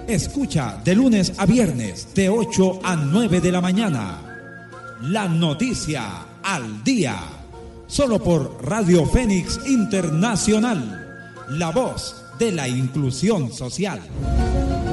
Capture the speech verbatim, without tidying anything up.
Escucha de lunes a viernes de ocho a nueve de la mañana. La noticia al día. Solo por Radio Fénix Internacional. La voz de la inclusión social.